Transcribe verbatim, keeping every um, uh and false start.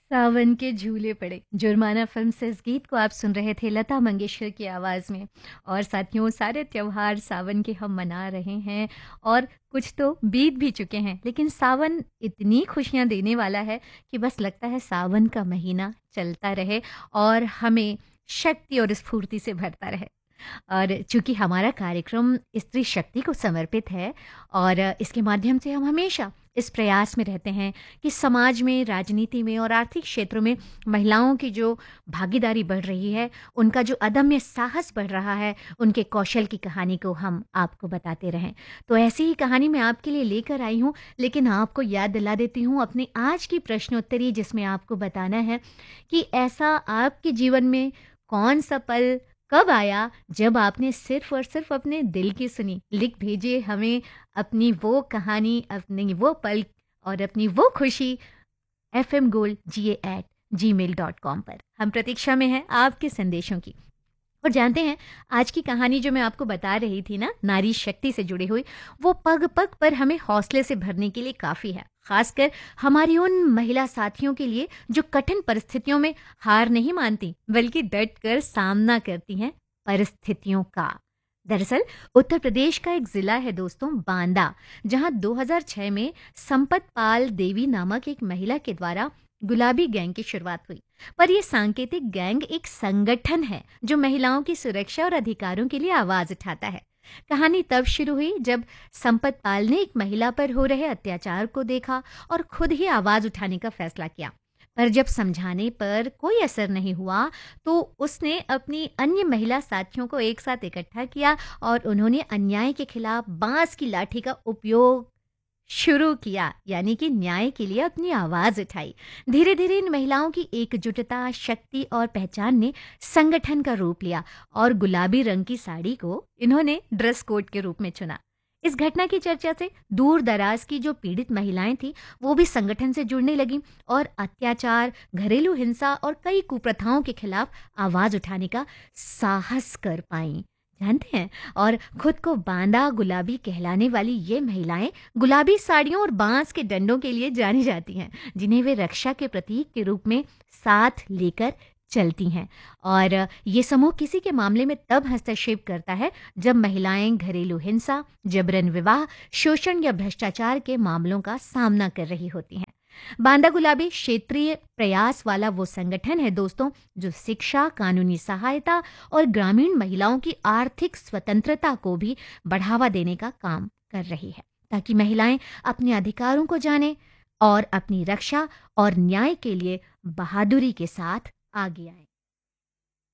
सावन के झूले पड़े जुर्माना फिल्म से इस गीत को आप सुन रहे थे लता मंगेशकर की आवाज़ में। और साथियों, सारे त्योहार सावन के हम मना रहे हैं और कुछ तो बीत भी चुके हैं, लेकिन सावन इतनी खुशियां देने वाला है कि बस लगता है सावन का महीना चलता रहे और हमें शक्ति और स्फूर्ति से भरता रहे। और चूंकि हमारा कार्यक्रम स्त्री शक्ति को समर्पित है और इसके माध्यम से हम हमेशा इस प्रयास में रहते हैं कि समाज में, राजनीति में और आर्थिक क्षेत्रों में महिलाओं की जो भागीदारी बढ़ रही है, उनका जो अदम्य साहस बढ़ रहा है, उनके कौशल की कहानी को हम आपको बताते रहें। तो ऐसी ही कहानी मैं आपके लिए लेकर आई हूँ, लेकिन आपको याद दिला देती हूँ अपने आज की प्रश्नोत्तरी, जिसमें आपको बताना है कि ऐसा आपके जीवन में कौन सा पल कब आया जब आपने सिर्फ और सिर्फ अपने दिल की सुनी। लिख भेजिए हमें अपनी वो कहानी, अपनी वो पल और अपनी वो खुशी एफ एम गोल्ड जी ए एट जी मेल डॉट कॉम पर। हम प्रतीक्षा में हैं आपके संदेशों की। और जानते हैं, आज की कहानी जो मैं आपको बता रही थी ना, नारी शक्ति से जुड़ी हुई, वो पग पग पर हमें हौसले से भरने के लिए काफ़ी है। खासकर हमारी उन महिला साथियों के लिए जो कठिन परिस्थितियों में हार नहीं मानती, बल्कि डट कर सामना करती हैं परिस्थितियों का। दरअसल उत्तर प्रदेश का एक जिला है दोस्तों, बांदा, जहां दो हज़ार छह में संपत पाल देवी नामक एक महिला के द्वारा गुलाबी गैंग की शुरुआत हुई। पर यह सांकेतिक गैंग एक संगठन है जो महिलाओं की सुरक्षा और अधिकारों के लिए आवाज उठाता है। कहानी तब शुरू हुई जब संपत पाल ने एक महिला पर हो रहे अत्याचार को देखा और खुद ही आवाज उठाने का फैसला किया। पर जब समझाने पर कोई असर नहीं हुआ, तो उसने अपनी अन्य महिला साथियों को एक साथ इकट्ठा किया और उन्होंने अन्याय के खिलाफ बांस की लाठी का उपयोग शुरू किया, यानी कि न्याय के लिए अपनी आवाज उठाई। धीरे धीरे इन महिलाओं की एकजुटता, शक्ति और पहचान ने संगठन का रूप लिया और गुलाबी रंग की साड़ी को इन्होंने ड्रेस कोड के रूप में चुना। इस घटना की चर्चा से दूर दराज की जो पीड़ित महिलाएं थीं, वो भी संगठन से जुड़ने लगी और अत्याचार, घरेलू हिंसा और कई कुप्रथाओं के खिलाफ आवाज उठाने का साहस कर पाईं। जानते हैं, और खुद को बांदा गुलाबी कहलाने वाली ये महिलाएं गुलाबी साड़ियों और बांस के डंडों के लिए जानी जाती हैं, जिन्हें वे रक्षा के प्रतीक के रूप में साथ लेकर चलती हैं। और ये समूह किसी के मामले में तब हस्तक्षेप करता है जब महिलाएं घरेलू हिंसा, जबरन विवाह, शोषण या भ्रष्टाचार के मामलों का सामना कर रही होती हैं। बांदा गुलाबी क्षेत्रीय प्रयास वाला वो संगठन है दोस्तों, जो शिक्षा, कानूनी सहायता और ग्रामीण महिलाओं की आर्थिक स्वतंत्रता को भी बढ़ावा देने का काम कर रही है, ताकि महिलाएं अपने अधिकारों को जानें और अपनी रक्षा और न्याय के लिए बहादुरी के साथ आगे आएं।